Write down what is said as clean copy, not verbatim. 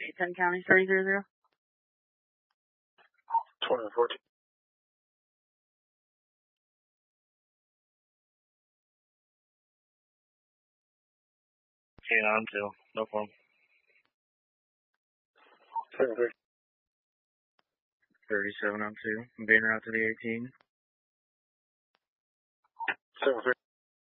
10 County 3000. 2014. On 2. No form. 73. 37 on 2. Banner out to the 18. 73.